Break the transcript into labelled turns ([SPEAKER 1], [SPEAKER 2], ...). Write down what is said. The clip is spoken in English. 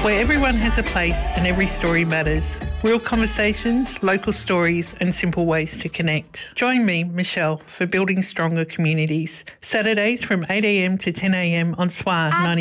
[SPEAKER 1] where everyone has a place and every story matters. Real conversations, local stories and simple ways to connect. Join me, Michelle, for Building Stronger Communities. Saturdays from 8am to 10am on SWAR 90.